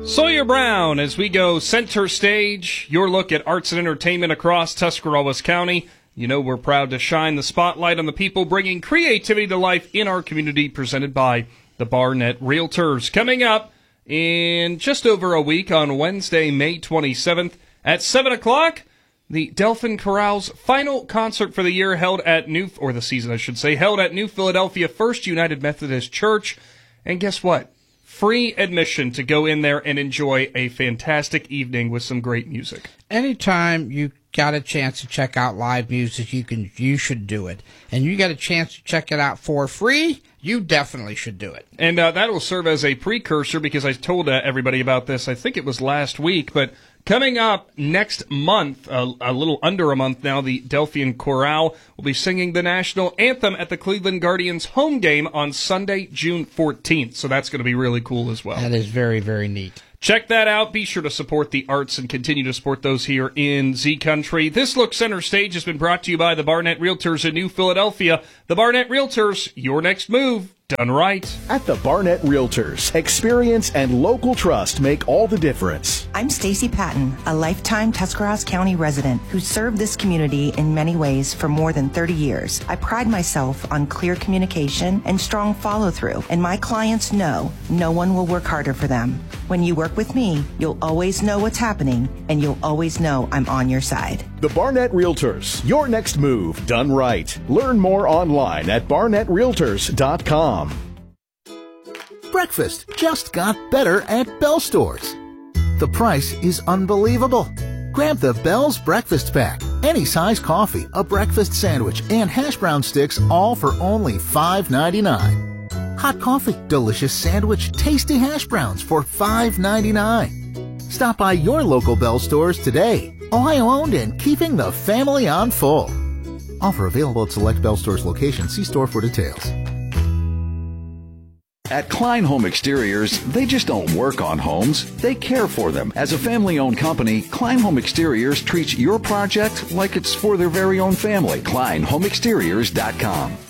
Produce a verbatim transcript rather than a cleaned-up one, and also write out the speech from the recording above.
Sawyer Brown, as we go center stage, your look at arts and entertainment across Tuscarawas County. You know we're proud to shine the spotlight on the people bringing creativity to life in our community, presented by the Barnett Realtors. Coming up in just over a week on Wednesday, May twenty-seventh at seven o'clock, the Delphin Chorale's final concert for the year held at New, or the season I should say, held at New Philadelphia First United Methodist Church. And guess what? Free admission to go in there and enjoy a fantastic evening with some great music. Anytime you got a chance to check out live music, you can, you should do it. And you got a chance to check it out for free, you definitely should do it. And uh, that will serve as a precursor, because I told uh, everybody about this, I think it was last week, but coming up next month, uh, a little under a month now, the Delphin Chorale will be singing the national anthem at the Cleveland Guardians home game on Sunday, June fourteenth. So that's going to be really cool as well. That is very, very neat. Check that out. Be sure to support the arts and continue to support those here in Z Country. This Look Center Stage has been brought to you by the Barnett Realtors in New Philadelphia. The Barnett Realtors, your next move done right. At the Barnett Realtors, experience and local trust make all the difference. I'm Stacy Patton, a lifetime Tuscarawas County resident who served this community in many ways for more than thirty years. I pride myself on clear communication and strong follow-through, and my clients know no one will work harder for them. When you work with me, you'll always know what's happening, and you'll always know I'm on your side. The Barnett Realtors, your next move done right. Learn more online at barnett realtors dot com. Breakfast just got better at Bell Stores. The price is unbelievable. Grab the Bell's Breakfast Pack. Any size coffee, a breakfast sandwich, and hash brown sticks, all for only five ninety-nine. Hot coffee, delicious sandwich, tasty hash browns for five ninety-nine. Stop by your local Bell Stores today. Ohio-owned and keeping the family on full. Offer available at select Bell Stores locations. See store for details. At Klein Home Exteriors, they just don't work on homes, they care for them. As a family-owned company, Klein Home Exteriors treats your project like it's for their very own family. Klein Home Exteriors dot com.